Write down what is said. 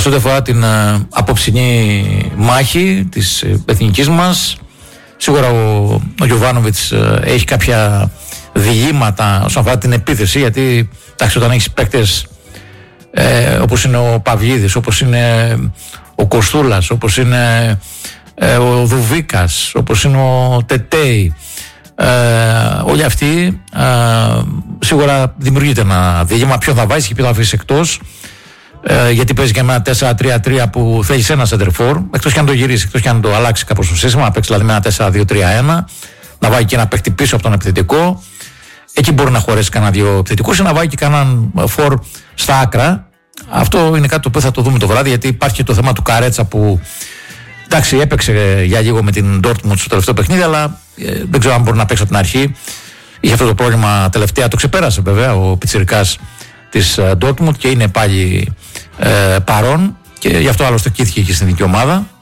Τώρα, σε ό,τι αφορά την απόψινή μάχη της εθνικής μας, σίγουρα ο Γιοβάνοβιτς έχει κάποια διηγήματα όσον αφορά την επίθεση, γιατί εντάξει, όταν έχεις παίκτες όπως είναι ο Παυλίδης, όπως είναι ο Κοστούλας, όπως είναι ο Δουβίκας, όπως είναι ο Τετέι, όλοι αυτοί σίγουρα δημιουργείται ένα διήγημα ποιον θα βάζεις και ποιον θα αφήσεις εκτός, γιατί παίζει και με ένα 4-3-3 που θέλεις ένα σεντερφόρ, εκτός και αν το γυρίσει, εκτός και αν το αλλάξει κάπως το σύστημα, να παίξει δηλαδή με ένα 4-2-3-1, να βάλει και ένα παίκτη πίσω από τον επιθετικό. Εκεί μπορεί να χωρέσει κανένα δύο επιθετικούς ή να βάλει και κανέναν φορ στα άκρα. Αυτό είναι κάτι που θα το δούμε το βράδυ, γιατί υπάρχει και το θέμα του Καρέτσα που εντάξει έπαιξε για λίγο με την Dortmund στο τελευταίο παιχνίδι, αλλά δεν ξέρω αν μπορεί να παίξει από την αρχή. Είχε αυτό το πρόβλημα τελευταία, το ξεπέρασε βέβαια ο πιτσιρικάς της Dortmund και είναι πάλι παρόν και γι' αυτό άλλωστε κήθηκε και στην εθνική ομάδα.